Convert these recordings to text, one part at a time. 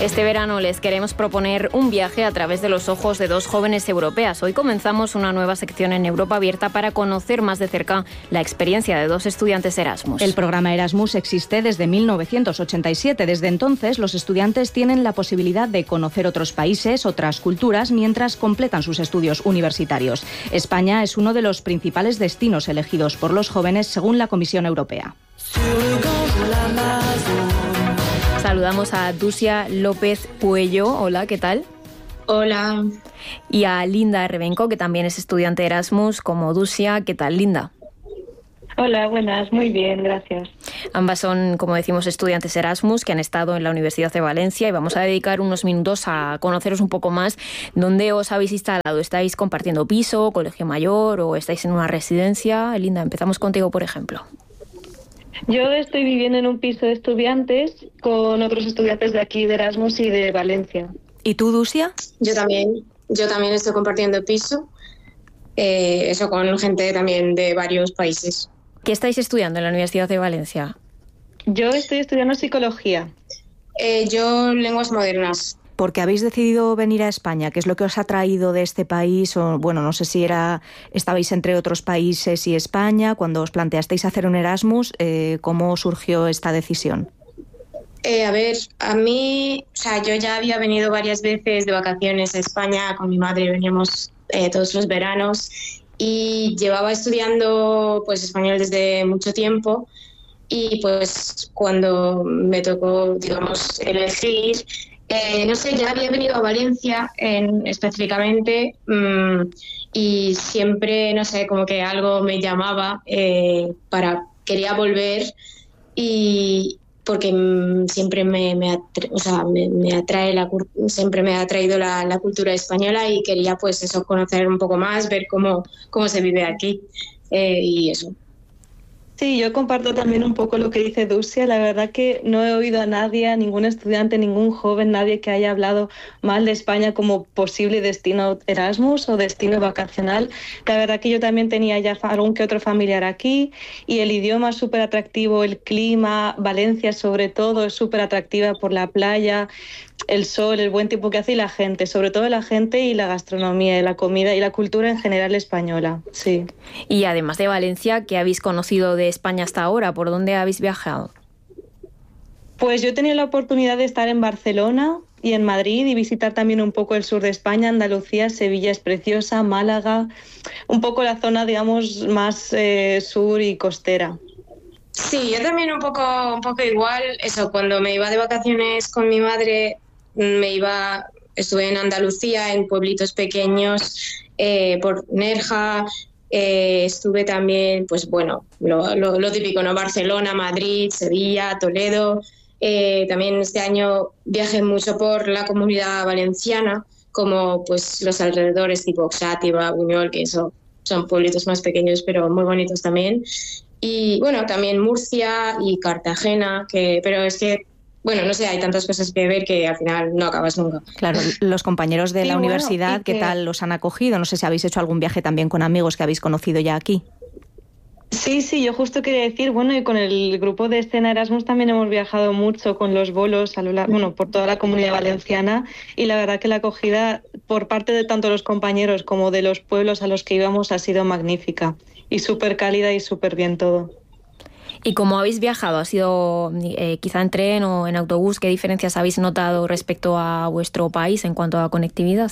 Este verano les queremos proponer un viaje a través de los ojos de dos jóvenes europeas. Hoy comenzamos una nueva sección en Europa Abierta para conocer más de cerca la experiencia de dos estudiantes Erasmus. El programa Erasmus existe desde 1987. Desde entonces, los estudiantes tienen la posibilidad de conocer otros países, otras culturas, mientras completan sus estudios universitarios. España es uno de los principales destinos elegidos por los jóvenes según la Comisión Europea. Saludamos a Dusia López Puello. Hola, ¿qué tal? Hola. Y a Linda Rebenco, que también es estudiante Erasmus, como Dusia. ¿Qué tal, Linda? Hola, buenas. Muy bien, gracias. Ambas son, como decimos, estudiantes Erasmus que han estado en la Universidad de Valencia y vamos a dedicar unos minutos a conoceros un poco más. ¿Dónde os habéis instalado? ¿Estáis compartiendo piso, colegio mayor o estáis en una residencia? Linda, empezamos contigo, por ejemplo. Yo estoy viviendo en un piso de estudiantes con otros estudiantes de aquí, de Erasmus y de Valencia. ¿Y tú, Dusia? Yo también estoy compartiendo piso, eso con gente también de varios países. ¿Qué estáis estudiando en la Universidad de Valencia? Yo estoy estudiando psicología. Yo lenguas modernas. ¿Por qué habéis decidido venir a España? ¿Qué es lo que os ha traído de este país? O, bueno, no sé si estabais entre otros países y España. Cuando os planteasteis hacer un Erasmus, ¿cómo surgió esta decisión? A mí, yo ya había venido varias veces de vacaciones a España con mi madre, veníamos todos los veranos y llevaba estudiando pues español desde mucho tiempo y pues cuando me tocó, digamos, elegir, ya había venido a Valencia específicamente y siempre, como que algo me llamaba quería volver y porque siempre siempre me ha atraído la cultura española y quería pues eso, conocer un poco más, ver cómo se vive aquí y eso. Sí, yo comparto también un poco lo que dice Dusia. La verdad que no he oído a nadie, a ningún estudiante, ningún joven, nadie que haya hablado mal de España como posible destino Erasmus o destino vacacional. La verdad que yo también tenía ya algún que otro familiar aquí y el idioma es súper atractivo, el clima, Valencia sobre todo es súper atractiva por la playa, el sol, el buen tiempo que hace y la gente, sobre todo la gente y la gastronomía, y la comida y la cultura en general española, sí. Y además de Valencia, ¿qué habéis conocido de España hasta ahora? ¿Por dónde habéis viajado? Pues yo he tenido la oportunidad de estar en Barcelona y en Madrid y visitar también un poco el sur de España, Andalucía, Sevilla es preciosa, Málaga, un poco la zona, digamos, más sur y costera. Sí, yo también un poco igual. Eso, cuando me iba de vacaciones con mi madre, estuve en Andalucía, en pueblitos pequeños, por Nerja, estuve también, pues bueno, lo típico, ¿no? Barcelona, Madrid, Sevilla, Toledo. También este año viajé mucho por la Comunidad Valenciana, como pues los alrededores tipo Xàtiva, Buñol, que eso son pueblitos más pequeños pero muy bonitos también. Y bueno, también Murcia y Cartagena, pero es que, bueno, no sé, hay tantas cosas que ver que al final no acabas nunca. Claro, los compañeros de la universidad, ¿qué tal los han acogido? No sé si habéis hecho algún viaje también con amigos que habéis conocido ya aquí. Sí, yo justo quería decir, bueno, y con el grupo de escena Erasmus también hemos viajado mucho con los bolos por toda la Comunidad Valenciana y la verdad que la acogida por parte de tanto los compañeros como de los pueblos a los que íbamos ha sido magnífica y súper cálida y súper bien todo. ¿Y cómo habéis viajado? ¿Ha sido quizá en tren o en autobús? ¿Qué diferencias habéis notado respecto a vuestro país en cuanto a conectividad?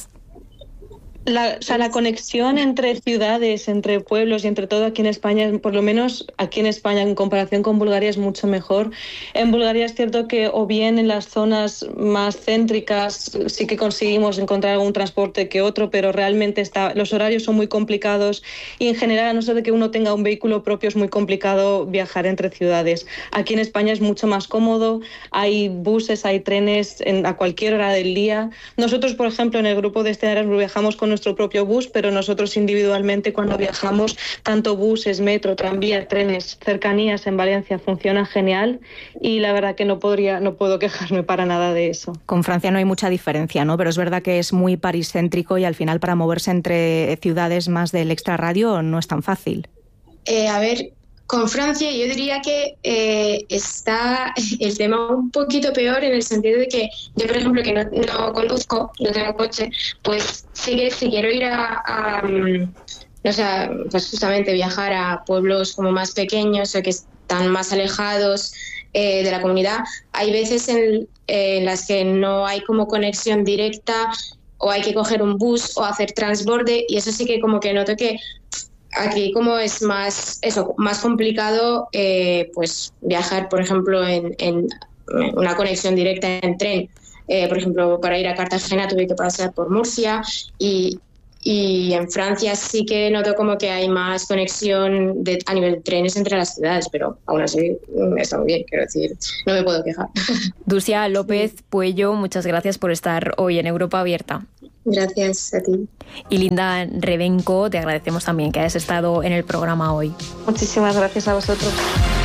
La conexión entre ciudades, entre pueblos y entre todo aquí en España, por lo menos aquí en España en comparación con Bulgaria es mucho mejor. En Bulgaria es cierto que o bien en las zonas más céntricas sí que conseguimos encontrar algún transporte que otro, pero realmente los horarios son muy complicados y en general a no ser de que uno tenga un vehículo propio es muy complicado viajar entre ciudades. Aquí en España es mucho más cómodo, hay buses, hay trenes a cualquier hora del día. Nosotros, por ejemplo, en el grupo de Erasmus viajamos con nuestro propio bus, pero nosotros individualmente cuando viajamos, tanto buses, metro, tranvía, trenes, cercanías en Valencia funcionan genial y la verdad que no puedo quejarme para nada de eso. Con Francia no hay mucha diferencia, ¿no? Pero es verdad que es muy pariscéntrico y al final para moverse entre ciudades más del extrarradio no es tan fácil. Con Francia yo diría que está el tema un poquito peor en el sentido de que yo, por ejemplo, que no conduzco, no tengo coche, pues sí que si quiero ir o sea, pues justamente viajar a pueblos como más pequeños o que están más alejados de la comunidad, hay veces en las que no hay como conexión directa o hay que coger un bus o hacer transborde, y eso sí que como que noto que aquí como es más complicado pues viajar, por ejemplo, en una conexión directa en tren. Por ejemplo, para ir a Cartagena tuve que pasar por Murcia y en Francia sí que noto como que hay más conexión a nivel de trenes entre las ciudades, pero aún así está muy bien, quiero decir, no me puedo quejar. Dulcia López Puello, muchas gracias por estar hoy en Europa Abierta. Gracias a ti. Y Linda Rebenco, te agradecemos también que hayas estado en el programa hoy. Muchísimas gracias a vosotros.